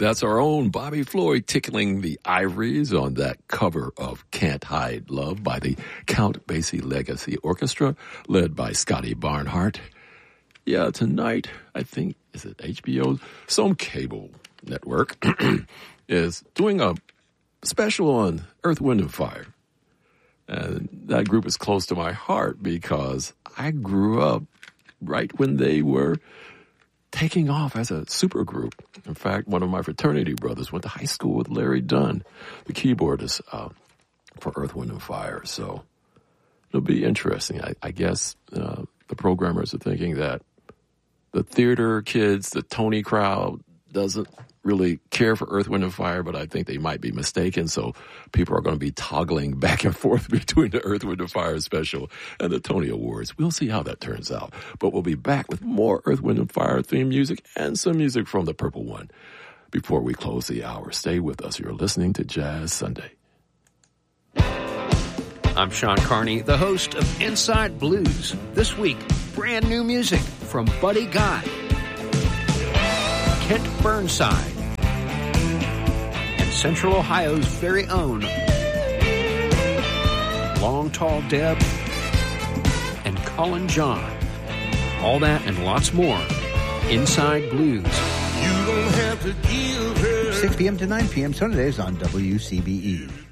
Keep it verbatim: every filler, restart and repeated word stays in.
That's our own Bobby Floyd tickling the ivories on that cover of Can't Hide Love by the Count Basie Legacy Orchestra, led by Scotty Barnhart. Yeah, tonight, I think, is it H B O? Some cable network is doing a special on Earth, Wind, and Fire. And that group is close to my heart because I grew up right when they were taking off as a supergroup. In fact, one of my fraternity brothers went to high school with Larry Dunn, the keyboardist uh, for Earth, Wind, and Fire. So it'll be interesting. I, I guess uh, the programmers are thinking that the theater kids, the Tony crowd, doesn't really care for Earth, Wind, and Fire, but I think they might be mistaken. So people are going to be toggling back and forth between the Earth, Wind, and Fire special and the Tony Awards. We'll see how that turns out. But we'll be back with more Earth, Wind, and Fire theme music and some music from the Purple One before we close the hour. Stay with us. You're listening to Jazz Sunday. I'm Sean Carney, the host of Inside Blues. This week, brand new music from Buddy Guy, Kent Burnside, and Central Ohio's very own Long Tall Deb and Colin John. All that and lots more. Inside Blues. You don't have to give her. six p.m. to nine p.m. Sundays on W C B E.